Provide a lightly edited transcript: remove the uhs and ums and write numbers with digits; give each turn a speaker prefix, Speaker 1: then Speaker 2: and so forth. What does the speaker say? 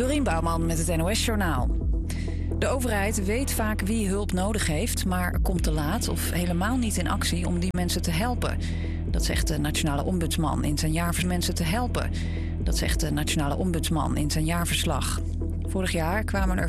Speaker 1: Dorien Bouwman met het NOS-journaal. De overheid weet vaak wie hulp nodig heeft, maar komt te laat of helemaal niet in actie om die mensen te helpen. Dat zegt de Nationale Ombudsman in zijn jaarverslag. Vorig jaar kwamen er